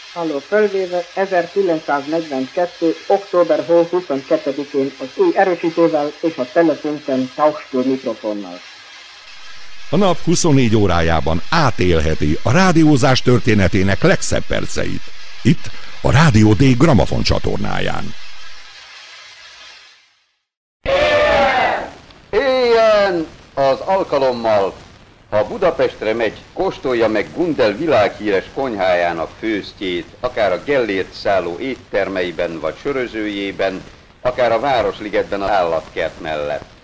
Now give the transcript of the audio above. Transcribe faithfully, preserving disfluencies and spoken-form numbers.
Halló, fölvéve ezerkilencszáznegyvenkettő. október huszonkettedikén az új erősítővel és a telefonten Tauchstuhl mikrofonnal. A nap huszonnégy órájában átélheti a rádiózás történetének legszebb perceit. Itt a Rádió D Gramafon csatornáján. Éljen az alkalommal! Ha Budapestre megy, kóstolja meg Gundel világhíres konyhájának főztjét, akár a Gellért szálló éttermeiben vagy sörözőjében, akár a Városligetben az állatkert mellett.